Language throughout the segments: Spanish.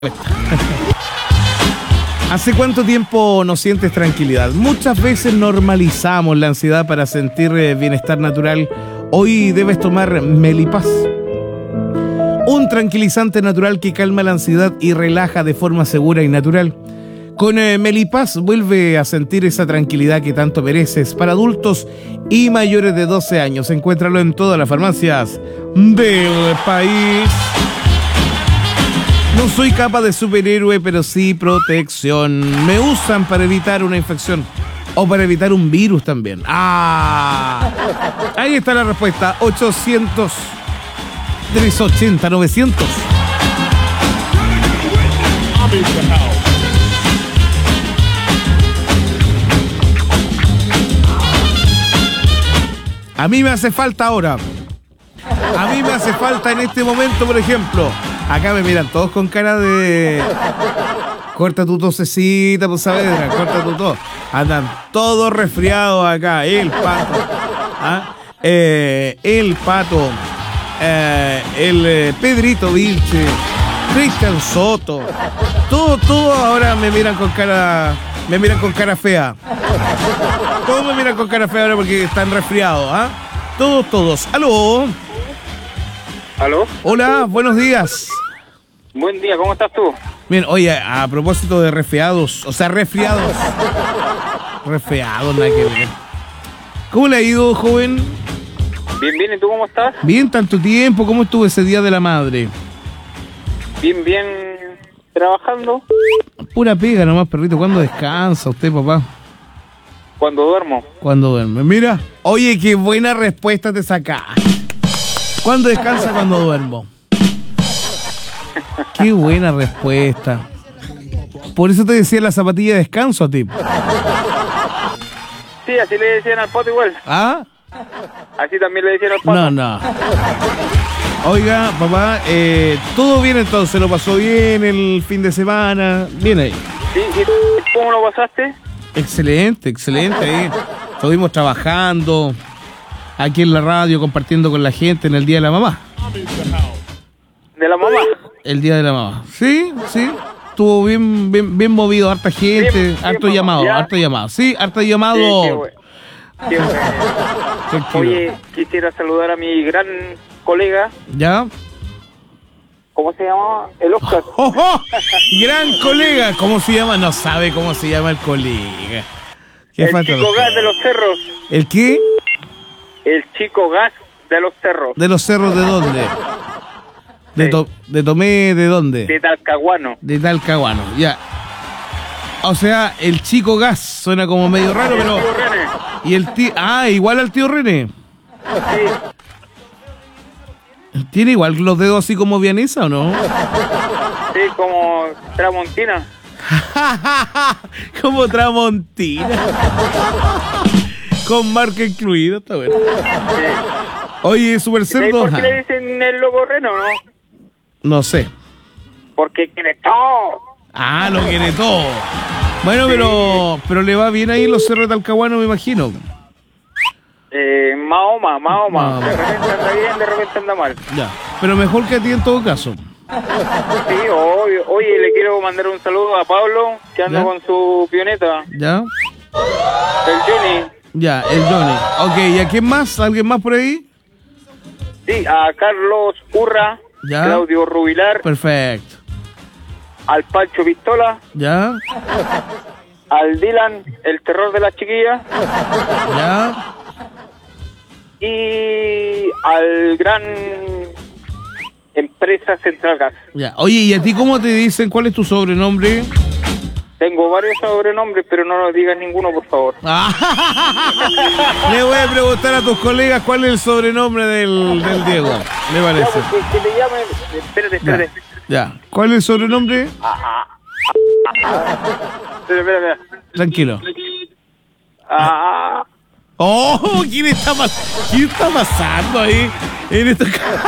¿Hace cuánto tiempo no sientes tranquilidad? Muchas veces normalizamos la ansiedad para sentir bienestar natural. Hoy debes tomar Melipaz, un tranquilizante natural que calma la ansiedad y relaja de forma segura y natural. Con Melipaz vuelve a sentir esa tranquilidad que tanto mereces. Para adultos y mayores de 12 años, encuéntralo en todas las farmacias del país. No soy capa de superhéroe, pero sí protección. Me usan para evitar una infección o para evitar un virus también. Ahí está la respuesta. 800-380-900. A mí me hace falta ahora. A mí me hace falta en este momento, por ejemplo. Acá me miran todos con cara de... Corta tu tosecita, pues Saavedra, corta tu tos. Andan todos resfriados acá. El Pato. El Pato. El Pedrito Vilche. Cristian Soto. Todos ahora me miran con cara... Me miran con cara fea. Todos me miran con cara fea ahora porque están resfriados, Todos. ¡Aló! ¿Aló? Hola, buenos días. Buen día, ¿cómo estás tú? Bien, oye, a propósito de resfriados, resfriados, nada que ver. ¿Cómo le ha ido, joven? Bien, ¿y tú cómo estás? Bien, tanto tiempo, ¿cómo estuvo ese Día de la Madre? Bien, trabajando. Pura pega nomás, perrito, ¿cuándo descansa usted, papá? Cuando duermo. Cuando duerme, mira. Oye, qué buena respuesta te sacaste. ¿Cuándo descansa? Cuando duermo. Qué buena respuesta. Por eso te decía la zapatilla de descanso a ti. Sí, así le decían al Pato igual. ¿Ah? Así también le decían al Pato. No. Oiga, papá, todo bien entonces, ¿lo pasó bien el fin de semana? Bien ahí. Sí, ¿y cómo lo pasaste? Excelente ahí. Estuvimos trabajando aquí en la radio, compartiendo con la gente en el Día de la Mamá. ¿De la mamá? El Día de la Mamá. Sí. Estuvo bien movido, harta gente, harto llamado. Sí, harto llamado. Sí, qué bueno. Oye, quisiera saludar a mi gran colega. ¿Ya? ¿Cómo se llama? El Oscar. Gran colega. ¿Cómo se llama? No sabe cómo se llama el colega. El chico gas de los cerros. ¿El qué? El chico gas de los cerros. ¿De los cerros de dónde? ¿De Tomé de dónde? De Talcahuano. De Talcahuano, ya. O sea, el chico gas suena como medio raro, pero... El tío René. Y el tío... igual al tío René. Sí. ¿Tiene igual los dedos así como Vianesa o no? Sí, como Tramontina. Como Tramontina. Con marca incluida, está bueno. Sí. Oye, Super Cerdo. ¿Por qué le dicen el loco Reno, no? No sé. Porque quiere todo. Lo quiere todo. Bueno, sí. pero le va bien ahí en los cerros de Talcahuano, me imagino. Mahoma. De repente anda bien, de repente anda mal. Ya, pero mejor que a ti en todo caso. Sí, obvio. Oye, le quiero mandar un saludo a Pablo, que anda con su pioneta. ¿Ya? El Johnny. Ya, el Johnny. Ok, ¿y a quién más? ¿Alguien más por ahí? Sí, a Carlos Urra, ¿ya? Claudio Rubilar. Perfecto. Al Pancho Pistola. ¿Ya? Al Dylan, el terror de las chiquillas. ¿Ya? Y al gran empresa Central Gas. Ya. Oye, ¿y a ti cómo te dicen? ¿Cuál es tu sobrenombre? Tengo varios sobrenombres, pero no nos digas ninguno, por favor. Le voy a preguntar a tus colegas cuál es el sobrenombre del Diego. ¿Le parece? Ya, que te llamen... Espérate. Ya. ¿Cuál es el sobrenombre? Espera. Tranquilo. ¿Quién está pasando ahí? En este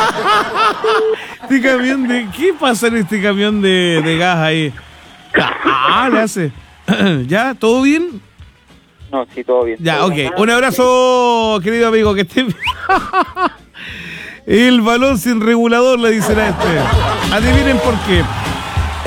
camión de... ¿Qué pasa en este camión de gas ahí? Le hace. ¿Ya? ¿Todo bien? No, sí, todo bien. Ya, ok. Un abrazo, querido amigo, que esté bien. El balón sin regulador, le dicen a este. Adivinen por qué.